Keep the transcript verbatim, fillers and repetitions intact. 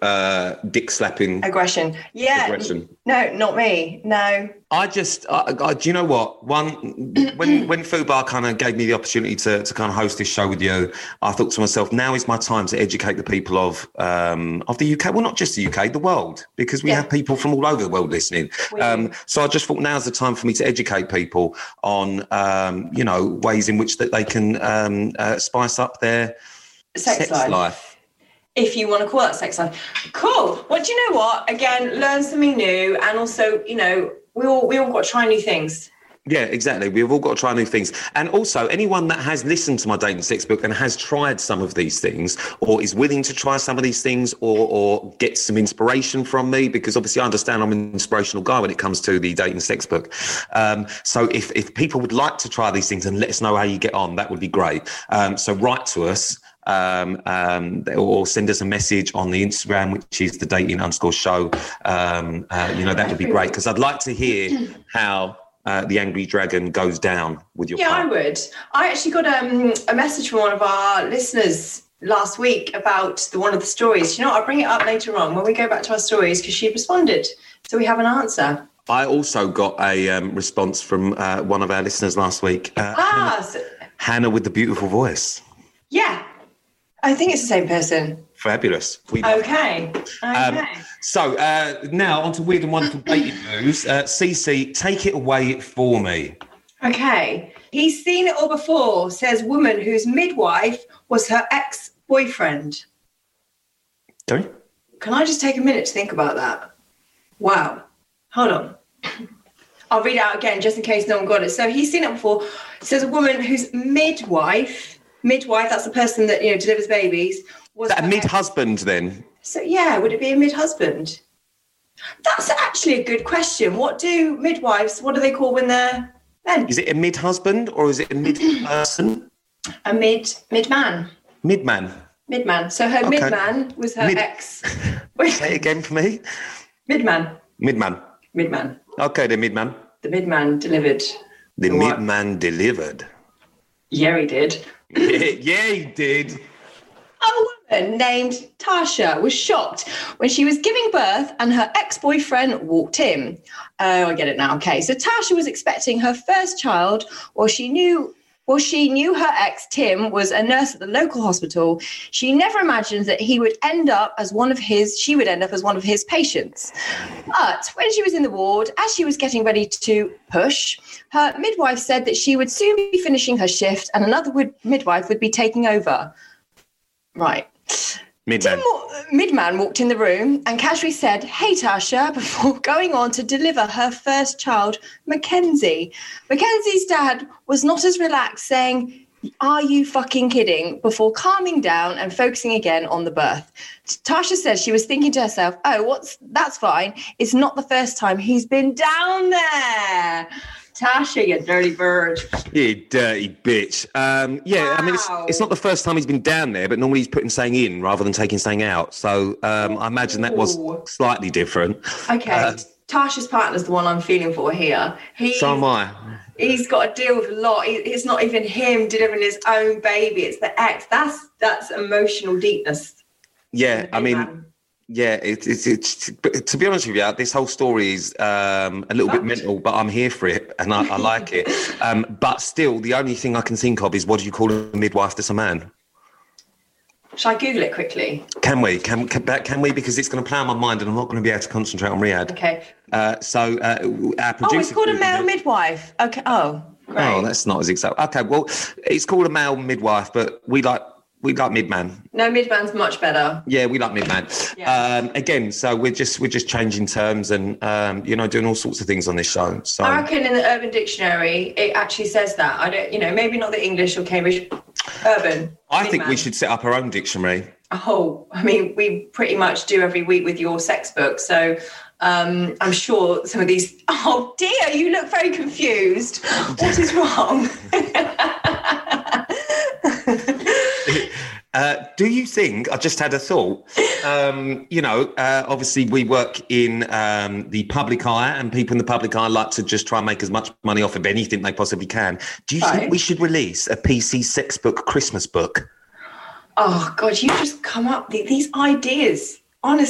uh, dick slapping aggression. Yeah, aggression. No, not me. No. I just, I, I, do you know what? One, when when Fubar kind of gave me the opportunity to to kind of host this show with you, I thought to myself, now is my time to educate the people of um, of the U K. Well, not just the U K, the world, because we Yeah. have people from all over the world listening. Um, so I just thought now's the time for me to educate people on, um, you know, ways in which that they can um, uh, spice up their Sex, sex life. life. If you want to call that sex life. Cool. Well, do you know what? Again, learn something new. And also, you know, we all we all got to try new things. Yeah, exactly. We've all got to try new things. And also, anyone that has listened to my dating sex book and has tried some of these things, or is willing to try some of these things, or or get some inspiration from me, because obviously I understand I'm an inspirational guy when it comes to the dating sex book. Um, so if, if people would like to try these things and let us know how you get on, that would be great. Um, so write to us. Um, um, or send us a message on the Instagram, which is the dating underscore show. Um, uh, you know, that would be great, because I'd like to hear how uh, the Angry Dragon goes down with your Yeah, partner. I would. I actually got um, a message from one of our listeners last week about the one of the stories. You know what? I'll bring it up later on when we go back to our stories, because she responded. So we have an answer. I also got a um, response from uh, one of our listeners last week. Uh, Ah, Hannah, so, Hannah with the beautiful voice. yeah. I think it's the same person. Fabulous. We Okay. Okay. Um, so uh, now on to weird and wonderful dating news. Uh, Cece, take it away for me. Okay. He's seen it all before, says woman whose midwife was her ex-boyfriend. Sorry? Can I just take a minute to think about that? Wow. Hold on. I'll read it out again just in case no one got it. So he's seen it before. It says a woman whose midwife, midwife, that's the person that, you know, delivers babies. Was Is that a her mid-husband then? So, yeah, would it be a mid-husband? That's actually a good question. What do midwives, what do they call when they're men? Is it a mid-husband or is it a mid-person? A mid, mid-man. Mid-man. Mid-man. So her Okay. mid-man was her Mid- ex. Say it again for me. Mid-man. Mid-man. Mid-man. Okay, the mid-man. The mid-man delivered. The, The what? mid-man delivered. Yeah, he did. yeah, yeah, he did. A woman named Tasha was shocked when she was giving birth and her ex-boyfriend walked in. Oh, I get it now. Okay, so Tasha was expecting her first child, while she knew, while she knew her ex Tim was a nurse at the local hospital. She never imagined that he would end up as one of his. She would end up as one of his patients. But when she was in the ward, as she was getting ready to push, her midwife said that she would soon be finishing her shift and another would, midwife would be taking over. Right. Mid-man. Tim, wa- Midman walked in the room and casually said, "Hey, Tasha," before going on to deliver her first child, Mackenzie. Mackenzie's dad was not as relaxed, saying, "Are you fucking kidding?" before calming down and focusing again on the birth. Tasha says she was thinking to herself, "Oh, what's that's fine. It's not the first time he's been down there." Tasha, you dirty bird. You dirty bitch. Um, yeah, I mean, it's, Wow. it's not the first time he's been down there, but normally he's putting something in rather than taking something out. So um, I imagine that was Ooh. slightly different. Okay, Uh, Tasha's partner's the one I'm feeling for here. He, So am I. He's got to deal with a lot. He- It's not even him delivering his own baby. It's the ex. That's that's emotional deepness. Yeah, I mean, Man. yeah, it, it's it's. But to be honest with you, this whole story is um, a little bit Fucked. mental, but I'm here for it and I, I like it. Um, but still, the only thing I can think of is, what do you call a midwife that's a man? Shall I Google it quickly? Can we? Can can, can we? Because it's going to play on my mind, and I'm not going to be able to concentrate on Riyadh. Okay. Uh, so uh, our producer. Oh, it's called a Googled male it. midwife. Okay. Oh, great. Oh, that's not as exact. Okay, well, it's called a male midwife, but we like we like midman. No, midman's much better. Yeah, we like midman. Yeah. Um, again, so we're just we're just changing terms and um, you know, doing all sorts of things on this show. So I reckon in the Urban Dictionary, it actually says that. I don't, you know, maybe not the English or Cambridge. Urban. I think we midman. should set up our own dictionary. Oh, I mean, we pretty much do every week with your sex book. So um, I'm sure some of these. Oh dear, you look very confused. What is wrong? Uh, do you think, I just had a thought, um, you know, uh, obviously we work in um, the public eye and people in the public eye like to just try and make as much money off of anything they possibly can. Do you Right. think we should release a P C sex book Christmas book? Oh God, you just come up with these ideas. Honestly.